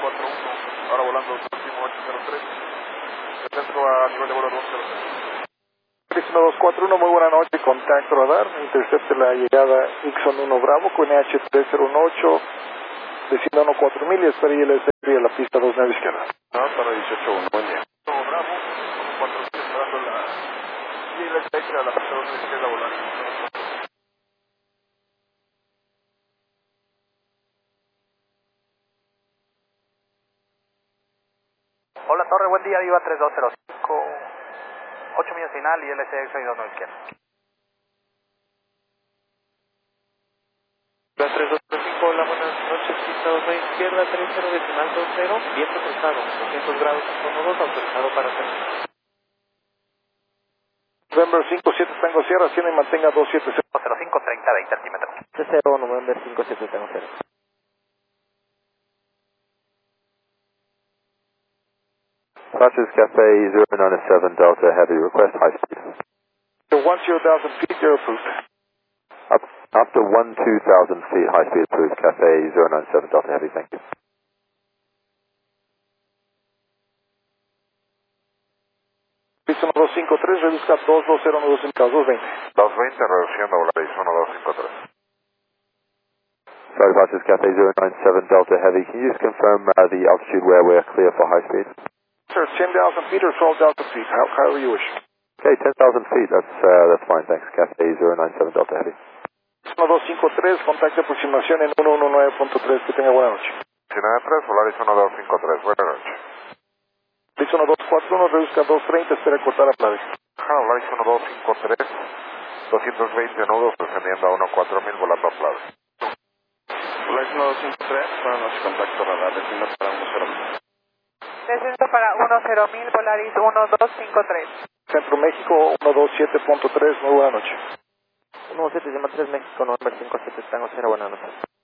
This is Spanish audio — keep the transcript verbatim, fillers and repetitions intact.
cuatro uno, ahora volando próximo ocho cero tres, el centro a nivel de vuelo dos cero tres. Horizon dos cuatro uno, muy buena noche, contacto radar, intercepte la llegada Ixon uno Bravo con N H tres cero uno ocho, descienda uno cuatro mil y espera I L S a la pista dos nueve izquierda. No, para dieciocho uno, buen día. No, Bravo, cuatro mil esperando la I L S a la pista dos nueve izquierda volando. Hola Torre, buen día, Viva tres dos cero cinco, ocho millas final y L S X y dos nueve izquierda. La tres dos cero cinco, hola, buenas noches, pista dos nueve izquierda, tres cero decimal dos cero, viento cruzado, doscientos grados, uno dos, autorizado para hacer. November cinco siete Tango Sierra, ascienda y mantenga dos siete cero. cero cinco treinta veinte altímetros. cero, November cinco siete Tango cero. Patches Cafe zero nine seven Delta Heavy, request high speed. To one zero thousand feet, you're approved. Up, up to one two thousand feet, high speed approved, Cafe zero nine seven Delta Heavy, thank you. Horizon dos cinco tres, reduzca dos dos cero uno dos cinco dos veinte. dos veinte, reduciendo Volaris uno dos cinco tres. Sorry, Patches Cafe zero nine seven Delta Heavy, can you just confirm uh, the altitude where we're clear for high speed? Sir, ten thousand feet or twelve thousand feet, how, however you wish. Okay, ten thousand feet, that's, uh, that's fine, thanks, Cafe zero nine seven Delta Heavy. uno dos cinco tres, contacto de aproximación en uno uno nueve punto tres, que tenga buena noche. China tres, Volaris uno dos cinco tres, buena noche. Horizon dos cuatro uno, reduzca dos treinta, espera cortar a Plave. Ajá, Volaris uno dos cinco tres, doscientos veinte nudos, descendiendo a uno cuatro mil, volando a Plave. Volaris uno dos cinco tres, buenas noches, contacto radar, desciendo para uno cero mil. Descenso para uno cero mil, Volaris uno dos cinco tres. Centro México uno dos siete punto tres, muy buena noche. uno siete tres México, November cinco siete Tango cero, buenas noches.